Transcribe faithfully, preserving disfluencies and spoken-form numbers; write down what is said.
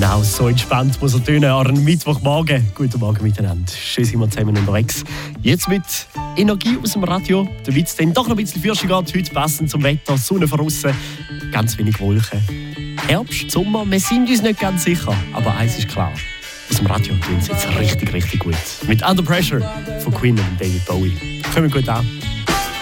Genau, so entspannt muss er tönen an einem Mittwochmorgen. Guten Morgen miteinander. Schön sind wir zusammen unterwegs. Jetzt mit Energie aus dem Radio, damit es dann doch noch ein bisschen Fürsche geht. Heute passend zum Wetter, Sonne von außen, ganz wenig Wolken. Herbst, Sommer, wir sind uns nicht ganz sicher. Aber eins ist klar, aus dem Radio tun sie jetzt richtig, richtig gut. Mit Under Pressure von Queen und David Bowie. Kommen gut an.